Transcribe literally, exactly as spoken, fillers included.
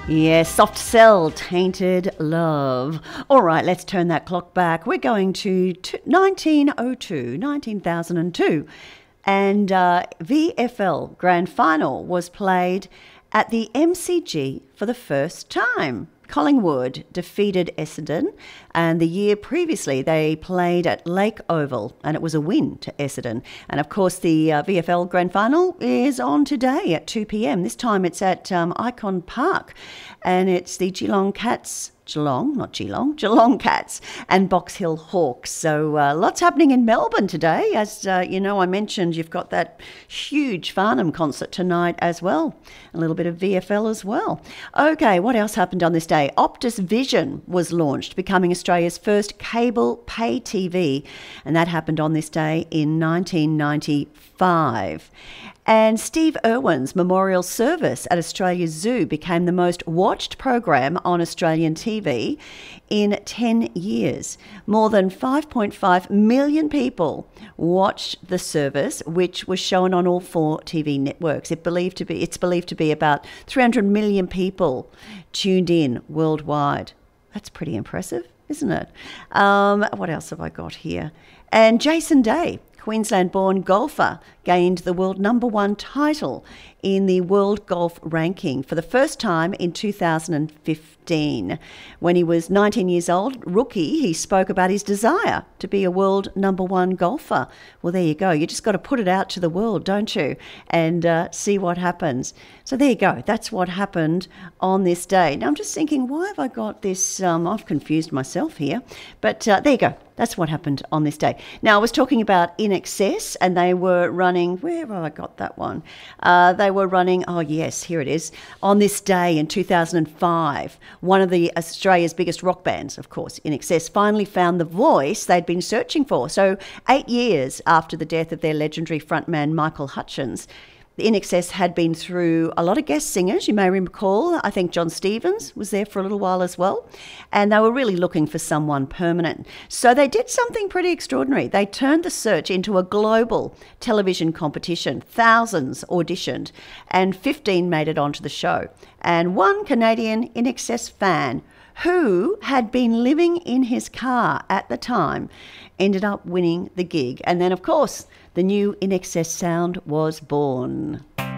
Yes, Soft Cell, Tainted Love. All right, let's turn that clock back. We're going to nineteen oh two, nineteen thousand two. And uh, V F L Grand Final was played at the M C G for the first time. Collingwood defeated Essendon, and the year previously they played at Lake Oval, and it was a win to Essendon. And of course, the uh, V F L Grand Final is on today at two p.m. This time it's at um, Icon Park, and it's the Geelong Cats. Geelong, not Geelong, Geelong Cats and Box Hill Hawks. So uh, lots happening in Melbourne today. As uh, you know, I mentioned you've got that huge Farnham concert tonight as well. A little bit of V F L as well. Okay, what else happened on this day? Optus Vision was launched, becoming Australia's first cable pay T V. And that happened on this day in nineteen ninety-five. And Steve Irwin's memorial service at Australia's Zoo became the most watched program on Australian T V in ten years. More than five point five million people watched the service, which was shown on all four T V networks. It believed to be, it's believed to be about three hundred million people tuned in worldwide. That's pretty impressive, isn't it? Um, what else have I got here? And Jason Day, Queensland-born golfer, gained the world number one title in the World Golf Ranking for the first time in two thousand fifteen. When he was nineteen years old, rookie, he spoke about his desire to be a world number one golfer. Well, there you go. You just got to put it out to the world, don't you? And uh, see what happens. So there you go. That's what happened on this day. Now, I'm just thinking, why have I got this? Um, I've confused myself here. But uh, there you go. That's what happened on this day. Now, I was talking about In Excess, and they were running, where have I got that one? Uh, they were running, oh yes, here it is, on this day in two thousand five. One of the Australia's biggest rock bands, of course, In Excess, finally found the voice they'd been searching for. So eight years after the death of their legendary frontman, Michael Hutchence, In Excess had been through a lot of guest singers. You may recall, I think John Stevens was there for a little while as well. And they were really looking for someone permanent. So they did something pretty extraordinary. They turned the search into a global television competition. Thousands auditioned and fifteen made it onto the show. And one Canadian In Excess fan who had been living in his car at the time ended up winning the gig. And then, of course, the new In Excess sound was born.